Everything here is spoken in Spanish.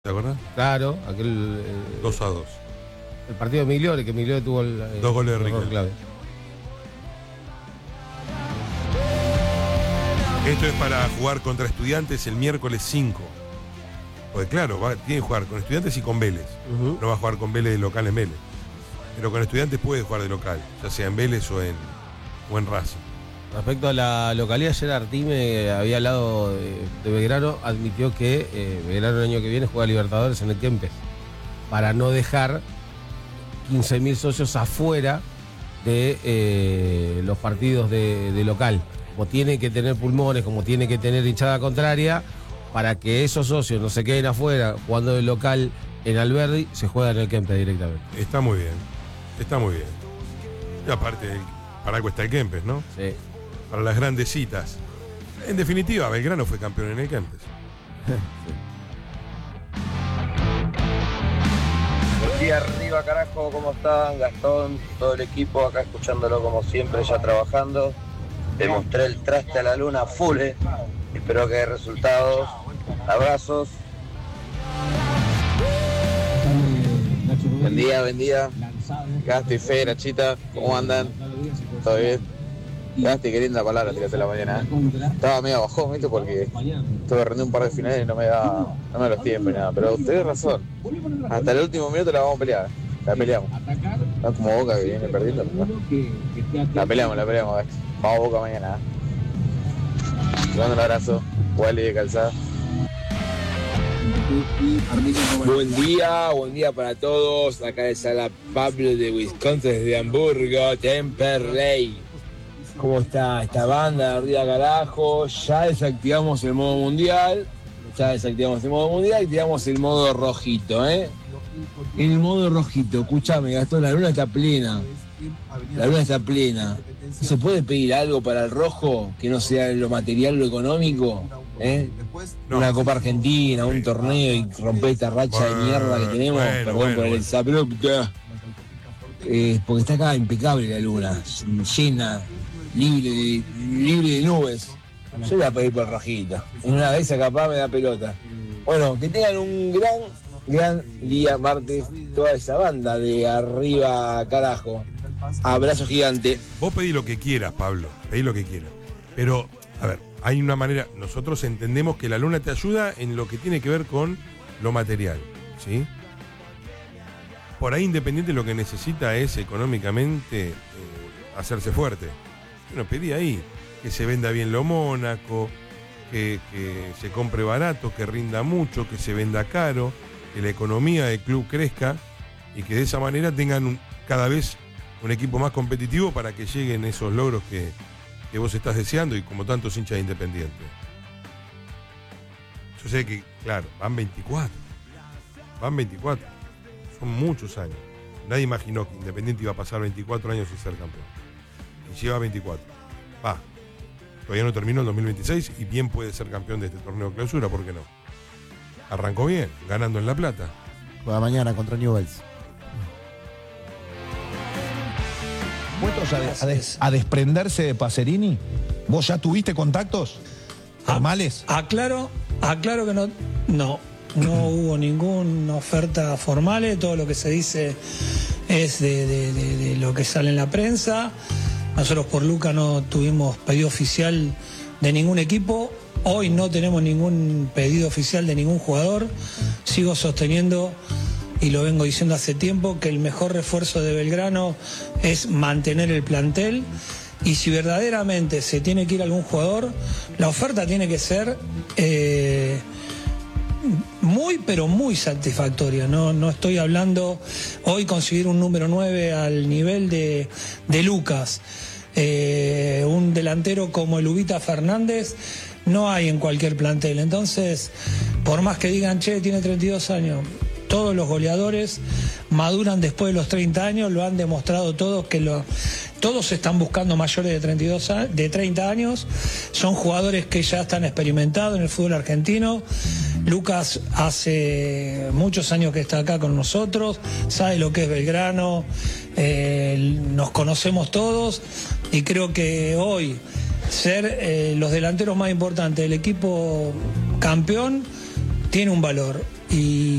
¿Te acordás? Claro, aquel 2-2. el partido de Migliore, que Migliore tuvo el 2 goles de error Riquelme. clave. Esto es para jugar contra Estudiantes el miércoles 5. Porque claro, tiene que jugar con Estudiantes y con Vélez. No va a jugar con Vélez de local en Vélez. Pero con Estudiantes puede jugar de local, ya sea en Vélez o en Racing. Respecto a la localidad, ayer Artime había hablado de Belgrano, admitió que Belgrano el año que viene juega Libertadores en el Kempes, para no dejar 15.000 socios afuera de los partidos de local. Como tiene que tener pulmones, como tiene que tener hinchada contraria, para que esos socios no se queden afuera jugando de local en Alberdi, se juega en el Kempes directamente. Está muy bien, está muy bien. Y aparte, para algo está el Kempes, ¿no? Sí. Para las grandes citas. En definitiva, Belgrano fue campeón en el Kempes. Buen día, arriba carajo, ¿cómo están? Gastón, todo el equipo acá escuchándolo como siempre, ya trabajando. Le mostré el traste a la luna full, espero que haya resultados. Abrazos. Buen día. Gasti, Fe, Chita, ¿cómo andan? ¿Todo bien? Gasti, qué linda palabra tiraste la mañana. Estaba medio bajón, ¿viste? Porque estuve rendiendo un par de finales y no me los tiempos ni nada. Pero tenés razón. Hasta el último minuto la vamos a pelear. La peleamos. No es como Boca que viene perdiendo. ¿No? La peleamos, Gasti. Vamos a Boca mañana. Te mando un abrazo. Wally de Calzada. Buen día para todos. Acá les habla Pablo de Wisconsin, desde Hamburgo, Temperley. ¿Cómo está esta banda de arriba carajo? Ya desactivamos el modo mundial. Y tiramos el modo rojito, El modo rojito, escúchame, Gastón, la luna está plena. ¿No se puede pedir algo para el rojo que no sea lo material, lo económico? No. Una Copa Argentina, un torneo y romper esta racha de mierda que tenemos. Perdón por el exabrupto. Porque está acá impecable la luna, llena, libre de nubes. Yo voy a pedir por rojito. En una vez capaz me da pelota. Bueno, que tengan un gran día martes, toda esa banda de arriba carajo. Abrazo gigante. Vos pedí lo que quieras, Pablo. Pedí lo que quieras. Pero, a ver, hay una manera. Nosotros entendemos que la luna te ayuda en lo que tiene que ver con lo material, ¿sí? Por ahí Independiente lo que necesita es económicamente hacerse fuerte. Bueno, pedí ahí que se venda bien lo Mónaco, que se compre barato, que rinda mucho, que se venda caro, que la economía del club crezca y que de esa manera tengan cada vez un equipo más competitivo para que lleguen esos logros que vos estás deseando y como tantos hinchas de Independiente. Yo sé que, claro, van 24. Son muchos años. Nadie imaginó que Independiente iba a pasar 24 años sin ser campeón. Y lleva 24. Todavía no terminó el 2026 y bien puede ser campeón de este torneo de clausura, ¿por qué no? Arrancó bien, ganando en La Plata. Juega mañana contra Newell's. A desprenderse de Pacerini. ¿Vos ya tuviste contactos formales? Aclaro que no hubo ninguna oferta formal. Todo lo que se dice es de lo que sale en la prensa. Nosotros por Luca no tuvimos pedido oficial de ningún equipo. Hoy no tenemos ningún pedido oficial de ningún jugador. Sigo sosteniendo, y lo vengo diciendo hace tiempo, que el mejor refuerzo de Belgrano es mantener el plantel. Y si verdaderamente se tiene que ir algún jugador, la oferta tiene que ser pero muy satisfactoria. No estoy hablando hoy conseguir un número 9 al nivel de Lucas. Un delantero como el Ubita Fernández no hay en cualquier plantel. Entonces, por más que digan, tiene 32 años, todos los goleadores maduran después de los 30 años, lo han demostrado todos, todos están buscando mayores de 30 años, son jugadores que ya están experimentados en el fútbol argentino. Lucas hace muchos años que está acá con nosotros, sabe lo que es Belgrano, nos conocemos todos y creo que hoy ser los delanteros más importantes del equipo campeón tiene un valor. y